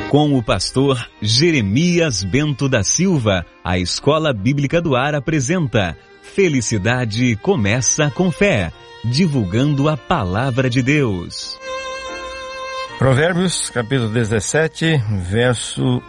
Com o pastor Jeremias Bento da Silva, a Escola Bíblica do Ar apresenta Felicidade Começa com Fé, divulgando a Palavra de Deus. Provérbios, capítulo 17, verso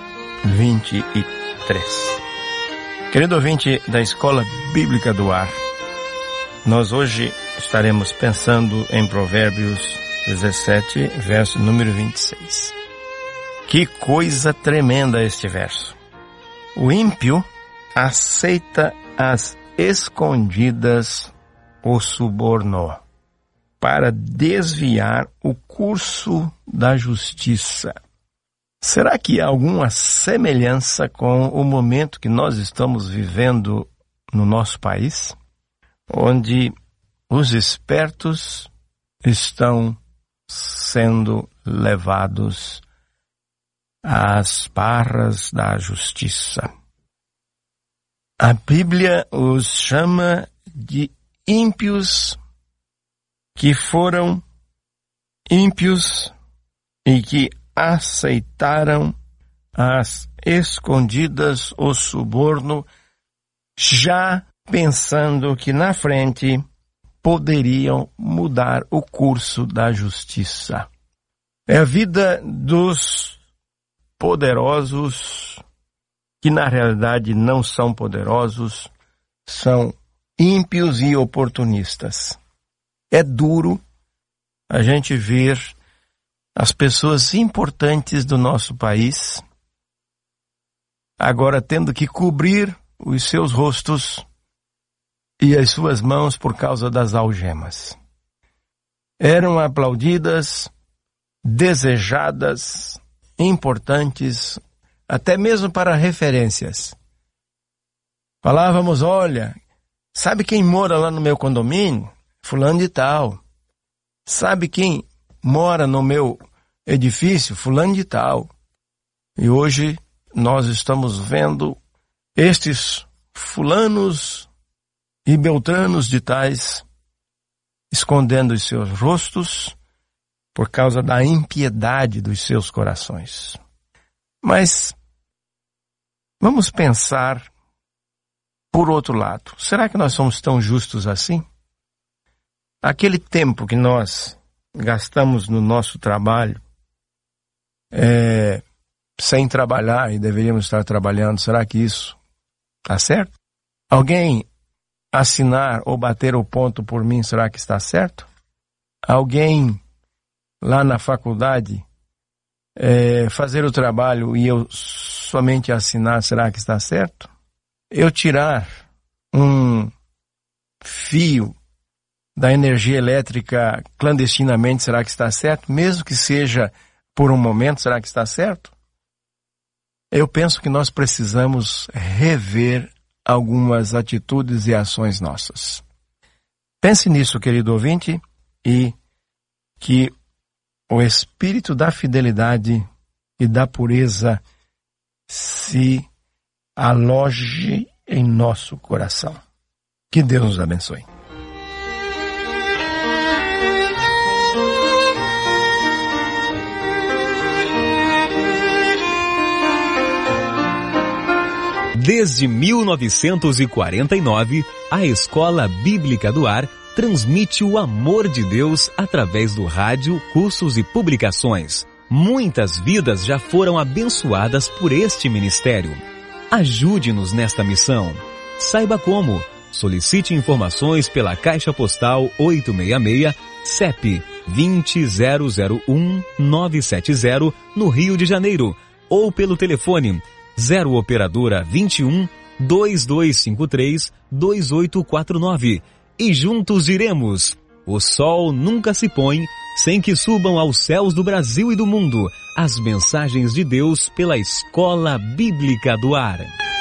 23. Querido ouvinte da Escola Bíblica do Ar, nós hoje estaremos pensando em Provérbios 17, verso número 26. Que coisa tremenda este verso. O ímpio aceita as escondidas o suborno para desviar o curso da justiça. Será que há alguma semelhança com o momento que nós estamos vivendo no nosso país? Onde os espertos estão sendo levados às barras da justiça. A Bíblia os chama de ímpios que foram ímpios e que aceitaram as escondidas o suborno, já pensando que na frente poderiam mudar o curso da justiça. É a vida dos poderosos, que na realidade não são poderosos, são ímpios e oportunistas. É duro a gente ver as pessoas importantes do nosso país agora tendo que cobrir os seus rostos e as suas mãos por causa das algemas. Eram aplaudidas, desejadas, importantes, até mesmo para referências. Falávamos, olha, sabe quem mora lá no meu condomínio? Fulano de tal. Sabe quem mora no meu edifício? Fulano de tal. E hoje nós estamos vendo estes fulanos e beltranos de tais escondendo os seus rostos por causa da impiedade dos seus corações. Mas vamos pensar por outro lado. Será que nós somos tão justos assim? Aquele tempo que nós gastamos no nosso trabalho, sem trabalhar e deveríamos estar trabalhando, será que isso está certo? Alguém assinar ou bater o ponto por mim, será que está certo? Alguém lá na faculdade fazer o trabalho e eu somente assinar, será que está certo? Eu tirar um fio da energia elétrica clandestinamente, será que está certo? Mesmo que seja por um momento, será que está certo? Eu penso que nós precisamos rever algumas atitudes e ações nossas. Pense nisso, querido ouvinte, e que o espírito da fidelidade e da pureza se aloje em nosso coração. Que Deus nos abençoe. Desde 1949, a Escola Bíblica do Ar transmite o amor de Deus através do rádio, cursos e publicações. Muitas vidas já foram abençoadas por este ministério. Ajude-nos nesta missão. Saiba como. Solicite informações pela Caixa Postal 866, CEP 2001970, no Rio de Janeiro, ou pelo telefone 0 operadora 21 2253 2849. E juntos iremos. O sol nunca se põe sem que subam aos céus do Brasil e do mundo as mensagens de Deus pela Escola Bíblica do Ar.